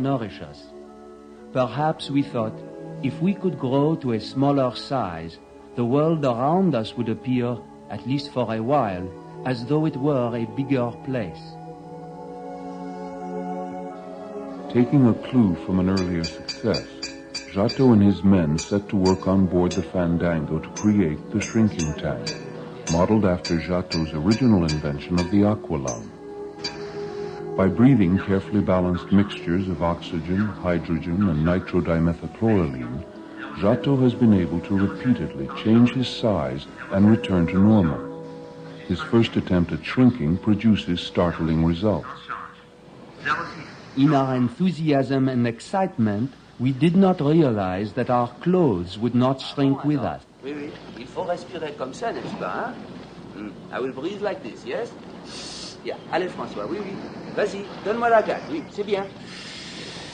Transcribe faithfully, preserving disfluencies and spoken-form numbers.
nourish us. Perhaps we thought, if we could grow to a smaller size, the world around us would appear, at least for a while, as though it were a bigger place. Taking a clue from an earlier success, Giotto and his men set to work on board the Fandango to create the shrinking tank, modeled after Giotto's original invention of the aqualung. By breathing carefully balanced mixtures of oxygen, hydrogen, and nitrodimethylchloroline, Giotto has been able to repeatedly change his size and return to normal. His first attempt at shrinking produces startling results. In our enthusiasm and excitement, we did not realize that our clothes would not shrink with us. Oui, oui. Il faut respirer comme ça, n'est-ce pas, hein? Mm. I will breathe like this, yes? Yeah. Allez, François, oui, oui. Vas-y, donne-moi la gage. Oui, c'est bien.